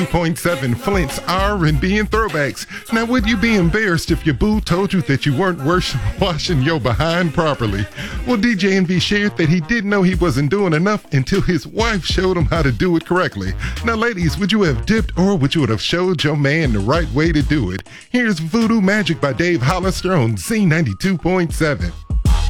.7 Flint's R&B and throwbacks. Now, would you be embarrassed if your boo told you that you weren't washing your behind properly? Well, DJ Envy shared that he didn't know he wasn't doing enough until his wife showed him how to do it correctly. Now, ladies, would you have dipped or would you have showed your man the right way to do it? Here's Voodoo Magic by Dave Hollister on Z92.7.